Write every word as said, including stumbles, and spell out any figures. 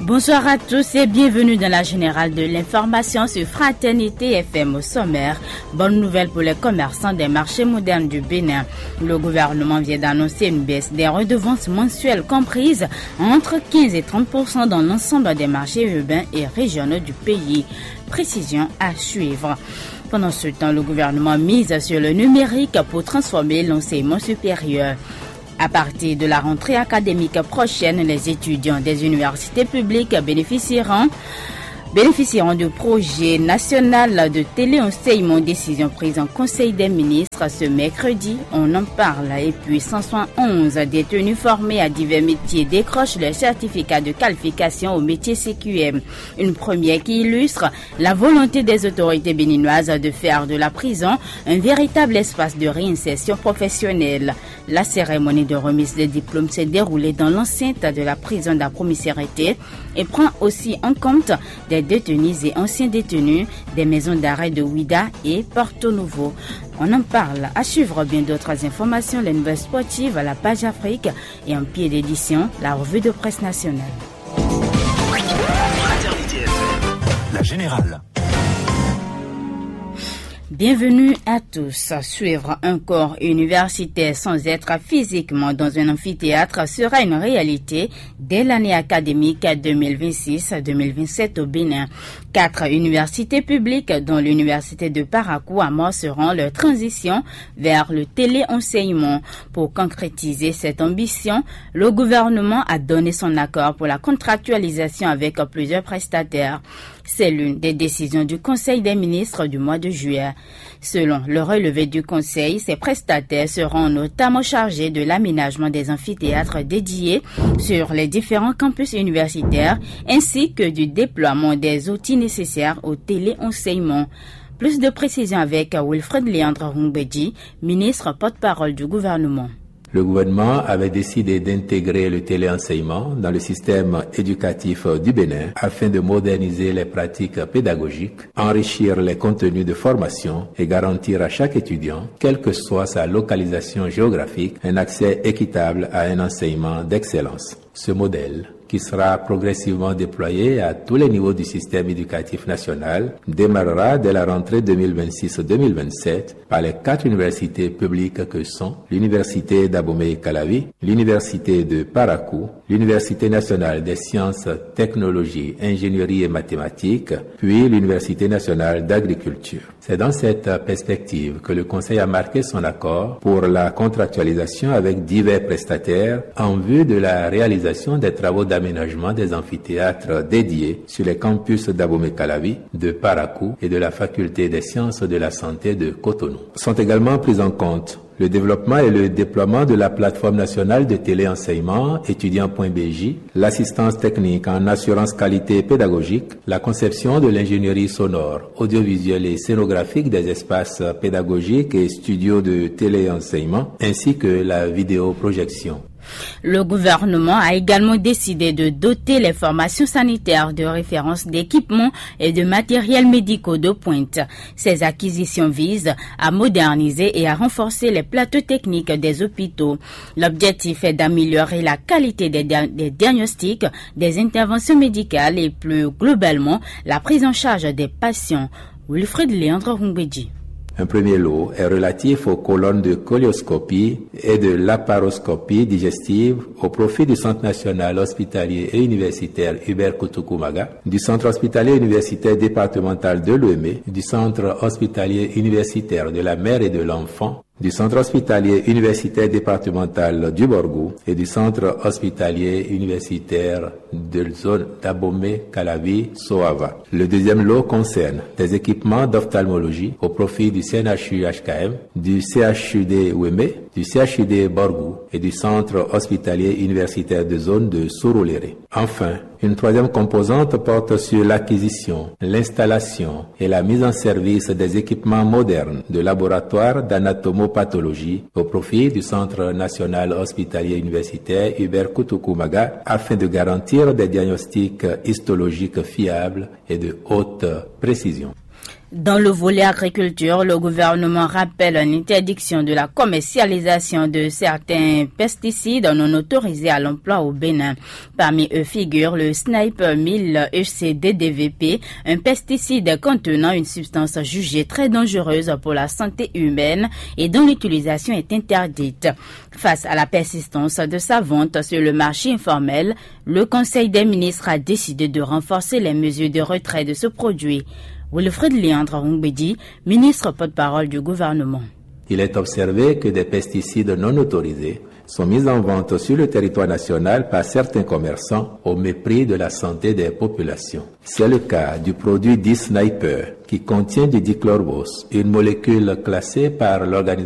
Bonsoir à tous et bienvenue dans la générale de l'information sur Fraternité F M au sommaire. Bonne nouvelle pour les commerçants des marchés modernes du Bénin. Le gouvernement vient d'annoncer une baisse des redevances mensuelles comprises entre quinze et trente pour cent dans l'ensemble des marchés urbains et régionaux du pays. Précision à suivre. Pendant ce temps, le gouvernement mise sur le numérique pour transformer l'enseignement supérieur. À partir de la rentrée académique prochaine, les étudiants des universités publiques bénéficieront, bénéficieront du projet national de téléenseignement, décision prise en Conseil des ministres ce mercredi. On en parle. Et puis cent soixante-onze détenus formés à divers métiers décrochent le certificat de qualification au métier C Q M. Une première qui illustre la volonté des autorités béninoises de faire de la prison un véritable espace de réinsertion professionnelle. La cérémonie de remise des diplômes s'est déroulée dans l'enceinte de la prison d'Apromisérité et prend aussi en compte des détenus et anciens détenus des maisons d'arrêt de Ouida et Porto Novo. On en parle. À suivre bien d'autres informations, les nouvelles sportives à la page Afrique et en pied d'édition, la revue de presse nationale. La générale. Bienvenue à tous. Suivre un corps universitaire sans être physiquement dans un amphithéâtre sera une réalité dès l'année académique deux mille vingt-six deux mille vingt-sept au Bénin. Quatre universités publiques, dont l'université de Parakou, amorceront leur transition vers le téléenseignement. Pour concrétiser cette ambition, le gouvernement a donné son accord pour la contractualisation avec plusieurs prestataires. C'est l'une des décisions du Conseil des ministres du mois de juillet. Selon le relevé du Conseil, ces prestataires seront notamment chargés de l'aménagement des amphithéâtres dédiés sur les différents campus universitaires ainsi que du déploiement des outils nécessaires au téléenseignement. Plus de précisions avec Wilfred Léandre Rumbedji, ministre porte-parole du gouvernement. Le gouvernement avait décidé d'intégrer le téléenseignement dans le système éducatif du Bénin afin de moderniser les pratiques pédagogiques, enrichir les contenus de formation et garantir à chaque étudiant, quelle que soit sa localisation géographique, un accès équitable à un enseignement d'excellence. Ce modèle, qui sera progressivement déployé à tous les niveaux du système éducatif national, démarrera dès la rentrée deux mille vingt-six deux mille vingt-sept par les quatre universités publiques que sont l'Université d'Abomey-Calavi, l'Université de Parakou, l'Université nationale des sciences, technologies, ingénierie et mathématiques, puis l'Université nationale d'agriculture. C'est dans cette perspective que le Conseil a marqué son accord pour la contractualisation avec divers prestataires en vue de la réalisation des travaux d'aménagement des amphithéâtres dédiés sur les campus d'Abomey-Calavi, de Parakou et de la Faculté des sciences de la santé de Cotonou. Sont également pris en compte le développement et le déploiement de la plateforme nationale de téléenseignement étudiant point B J, l'assistance technique en assurance qualité pédagogique, la conception de l'ingénierie sonore, audiovisuelle et scénographique des espaces pédagogiques et studios de téléenseignement, ainsi que la vidéoprojection. Le gouvernement a également décidé de doter les formations sanitaires de référence d'équipements et de matériels médicaux de pointe. Ces acquisitions visent à moderniser et à renforcer les plateaux techniques des hôpitaux. L'objectif est d'améliorer la qualité des, des diagnostics, des interventions médicales et plus globalement la prise en charge des patients. Wilfred Léandre Rumbedji. Un premier lot est relatif aux colonnes de colioscopie et de laparoscopie digestive au profit du Centre national hospitalier et universitaire Hubert Koutoukoumaga, du Centre hospitalier universitaire départemental de Lomé, du Centre hospitalier universitaire de la mère et de l'enfant, du Centre hospitalier universitaire départemental du Borgou et du Centre hospitalier universitaire de zone d'Abomey-Calavi-Soava. Le deuxième lot concerne des équipements d'ophtalmologie au profit du C N H U H K M, du C H U D Ouémé, du C H U D Borgou et du Centre hospitalier universitaire de zone de Surulere. Enfin, une troisième composante porte sur l'acquisition, l'installation et la mise en service des équipements modernes de laboratoires d'anatomopathologie au profit du Centre national hospitalier universitaire Hubert Koutoukoumaga afin de garantir des diagnostics histologiques fiables et de haute précision. Dans le volet agriculture, le gouvernement rappelle une interdiction de la commercialisation de certains pesticides non autorisés à l'emploi au Bénin. Parmi eux figure le Sniper mille E C D D V P, un pesticide contenant une substance jugée très dangereuse pour la santé humaine et dont l'utilisation est interdite. Face à la persistance de sa vente sur le marché informel, le Conseil des ministres a décidé de renforcer les mesures de retrait de ce produit. Wilfred Leandre Hungbedi, ministre porte-parole du gouvernement. Il est observé que des pesticides non autorisés sont mis en vente sur le territoire national par certains commerçants au mépris de la santé des populations. C'est le cas du produit dit Sniper qui contient du dichlorvos, une molécule classée par l'organisation